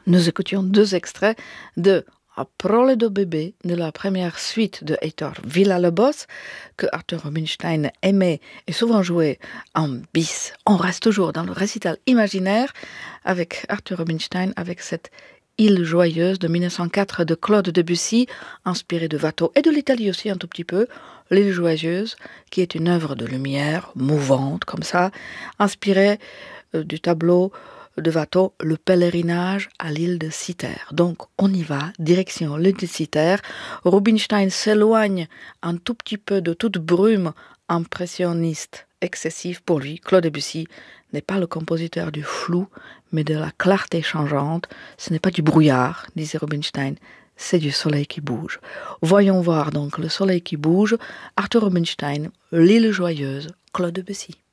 Nous écoutions deux extraits de A prole do bébé de la première suite de Heitor Villa-Lobos que Arthur Rubinstein aimait et souvent jouait en bis. On reste toujours dans le récital imaginaire avec Arthur Rubinstein avec cette Île joyeuse de 1904 de Claude Debussy, inspirée de Watteau et de l'Italie aussi un tout petit peu. L'Île joyeuse, qui est une œuvre de lumière, mouvante comme ça, inspirée du tableau de Watteau, le pèlerinage à l'île de Cythère. Donc on y va, direction l'île de Cythère. Rubinstein s'éloigne un tout petit peu de toute brume impressionniste excessive pour lui. Claude Debussy n'est pas le compositeur du flou, mais de la clarté changeante. Ce n'est pas du brouillard, disait Rubinstein, c'est du soleil qui bouge. Voyons voir donc le soleil qui bouge. Arthur Rubinstein, l'île joyeuse, Claude Debussy.